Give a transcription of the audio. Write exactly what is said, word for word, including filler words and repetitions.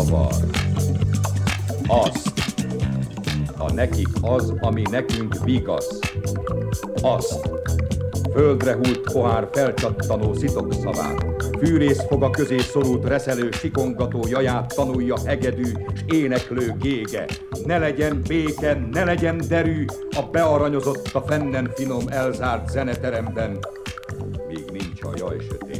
zavar. Azt, ha nekik az, ami nekünk vigasz. Azt, földre hult pohár felcsattanó szitokszavát, fűrészfoga közé szorult reszelő sikongató jaját tanulja hegedű s éneklő gége. Ne legyen béke, ne legyen derű, a bearanyozott a fennen finom elzárt zeneteremben, míg nincs a jaj sötét.